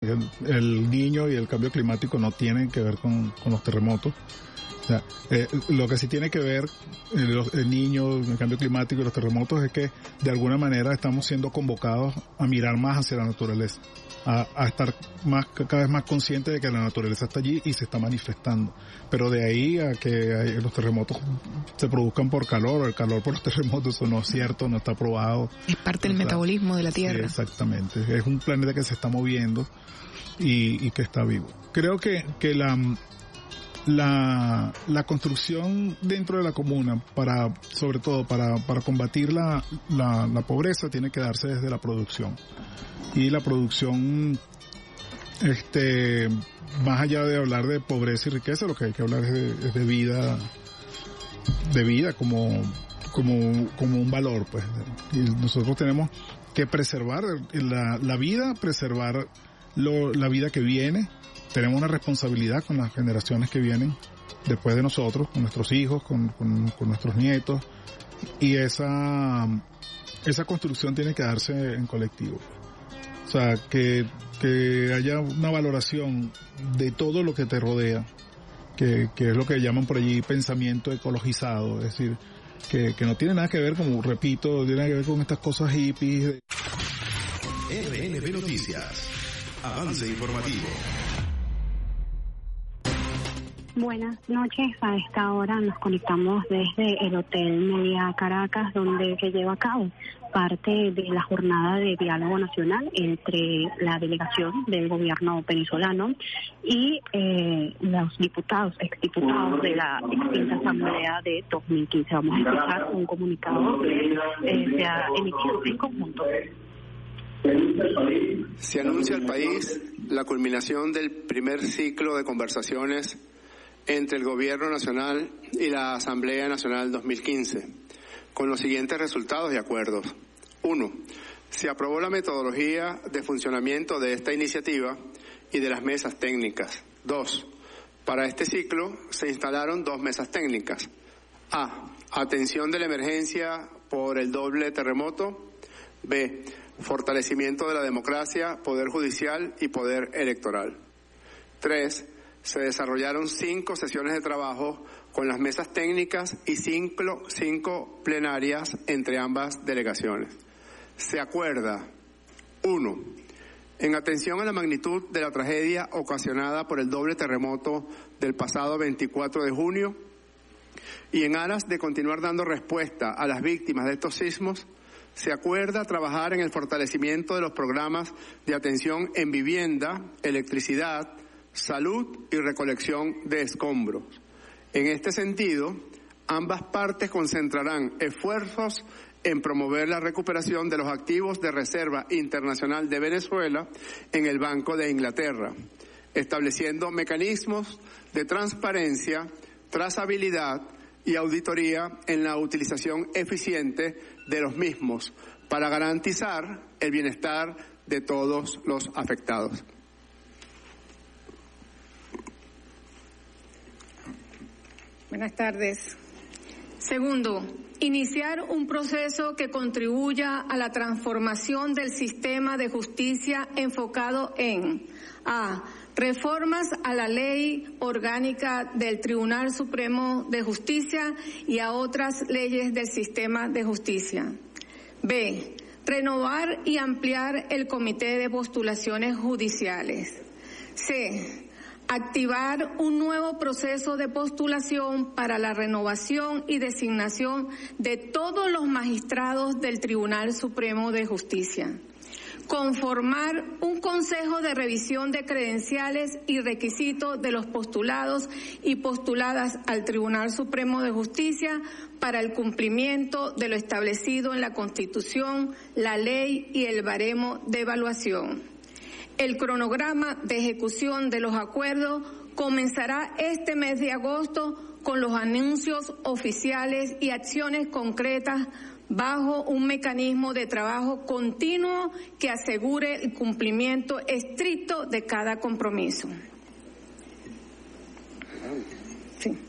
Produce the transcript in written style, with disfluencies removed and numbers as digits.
El Niño y el cambio climático no tienen que ver con los terremotos. O sea, lo que sí tiene que ver el Niño, el cambio climático y los terremotos es que de alguna manera estamos siendo convocados a mirar más hacia la naturaleza, a estar cada vez más conscientes de que la naturaleza está allí y se está manifestando. Pero de ahí a que los terremotos se produzcan por calor, o el calor por los terremotos, eso no es cierto, no está probado. Es parte del metabolismo de la Tierra. Sí, exactamente. Es un planeta que se está moviendo y que está vivo. Creo que la construcción dentro de la comuna sobre todo para combatir la pobreza tiene que darse desde la producción. Y la producción, más allá de hablar de pobreza y riqueza, lo que hay que hablar es de vida como un valor, pues. Y nosotros tenemos que preservar la vida, preservar la vida que viene. Tenemos una responsabilidad con las generaciones que vienen después de nosotros, con nuestros hijos, con nuestros nietos, y esa construcción tiene que darse en colectivo. O sea, que haya una valoración de todo lo que te rodea, que es lo que llaman por allí pensamiento ecologizado, es decir, que no tiene nada que ver, como repito, tiene que ver con estas cosas hippies. RNB Noticias, avance informativo. Buenas noches, a esta hora nos conectamos desde el Hotel Meliá Caracas, donde se lleva a cabo parte de la jornada de diálogo nacional entre la delegación del gobierno venezolano y los diputados, exdiputados de la extinta Asamblea de 2015. Vamos a escuchar un comunicado que se ha emitido en conjunto. Se anuncia al país la culminación del primer ciclo de conversaciones entre el Gobierno Nacional y la Asamblea Nacional 2015, con los siguientes resultados y acuerdos. 1. Se aprobó la metodología de funcionamiento de esta iniciativa y de las mesas técnicas. 2. Para este ciclo se instalaron 2 mesas técnicas. A. Atención de la emergencia por el doble terremoto. B. Fortalecimiento de la democracia, poder judicial y poder electoral. 3. Se desarrollaron 5 sesiones de trabajo con las mesas técnicas y 5 plenarias entre ambas delegaciones. Se acuerda: 1. En atención a la magnitud de la tragedia ocasionada por el doble terremoto del pasado 24 de junio y en aras de continuar dando respuesta a las víctimas de estos sismos, se acuerda trabajar en el fortalecimiento de los programas de atención en vivienda, electricidad, salud y recolección de escombros. En este sentido, ambas partes concentrarán esfuerzos en promover la recuperación de los activos de reserva internacional de Venezuela en el Banco de Inglaterra, estableciendo mecanismos de transparencia, trazabilidad y auditoría en la utilización eficiente de los mismos para garantizar el bienestar de todos los afectados. Buenas tardes. Segundo, iniciar un proceso que contribuya a la transformación del sistema de justicia enfocado en a. Reformas a la Ley Orgánica del Tribunal Supremo de Justicia y a otras leyes del sistema de justicia. B. Renovar y ampliar el Comité de Postulaciones Judiciales. C. Activar un nuevo proceso de postulación para la renovación y designación de todos los magistrados del Tribunal Supremo de Justicia. Conformar un consejo de revisión de credenciales y requisitos de los postulados y postuladas al Tribunal Supremo de Justicia para el cumplimiento de lo establecido en la Constitución, la ley y el baremo de evaluación. El cronograma de ejecución de los acuerdos comenzará este mes de agosto con los anuncios oficiales y acciones concretas bajo un mecanismo de trabajo continuo que asegure el cumplimiento estricto de cada compromiso. Sí.